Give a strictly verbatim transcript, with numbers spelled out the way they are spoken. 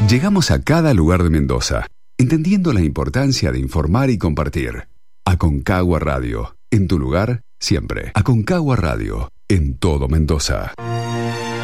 Llegamos a cada lugar de Mendoza, entendiendo la importancia de informar y compartir. Aconcagua Radio, en tu lugar, siempre. Aconcagua Radio, en todo Mendoza.